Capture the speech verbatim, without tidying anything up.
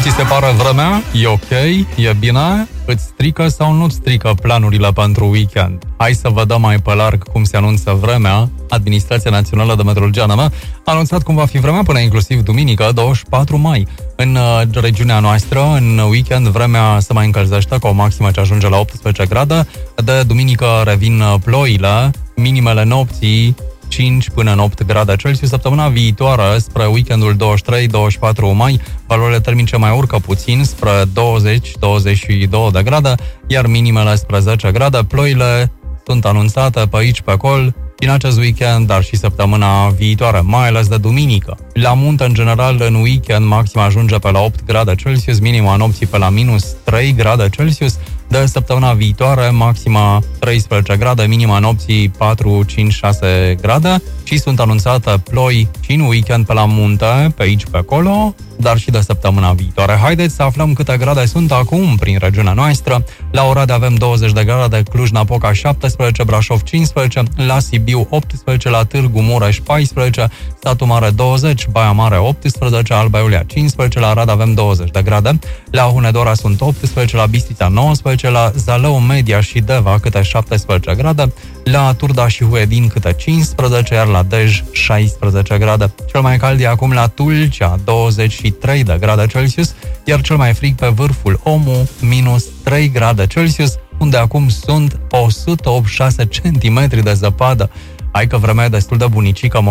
ți se pare vremea? E ok? E bine? Îți strică sau nu-ți strică planurile pentru weekend? Hai să vedem mai pe larg cum se anunță vremea. Administrația Națională de Meteorologie A N M a anunțat cum va fi vremea până inclusiv duminică, douăzeci și patru mai. În uh, regiunea noastră, în weekend, vremea se mai încălzește cu o maximă ce ajunge la optsprezece grade. De duminică revin ploile, minimele nopții cinci până în opt grade Celsius. Săptămâna viitoare, spre weekendul douăzeci și trei douăzeci și patru mai, valorile termice mai urcă puțin spre douăzeci douăzeci și doi de grade, iar minimele spre zece grade. Ploile sunt anunțate pe aici, pe acolo, din acest weekend, dar și săptămâna viitoare, mai ales de duminică. La munte, în general, în weekend, maxima ajunge pe la opt grade Celsius, minima nopții pe la minus trei grade Celsius. De săptămâna viitoare, maxima treisprezece grade, minima nopții patru, cinci, șase grade și sunt anunțate ploi și în weekend pe la munte, pe aici, pe acolo, dar și de săptămâna viitoare. Haideți să aflăm câte grade sunt acum prin regiunea noastră. La Oradea avem douăzeci de grade, Cluj-Napoca șaptesprezece, Brașov cincisprezece, la Sibiu optsprezece, la Târgu Mureș paisprezece, Satu Mare douăzeci, Baia Mare optsprezece, Alba Iulia cincisprezece, la Arad avem douăzeci de grade, la Hunedoara sunt optsprezece, la Bistrița nouăsprezece, la Zalău, Media și Deva câte șaptesprezece grade, la Turda și Huedin câte cincisprezece, iar la Dej șaisprezece grade. Cel mai cald e acum la Tulcea, douăzeci și trei de grade Celsius, iar cel mai frig pe vârful Omu, minus trei grade Celsius, unde acum sunt o sută optzeci și șase centimetri de zăpadă. Hai că vremea e destul de bunicică.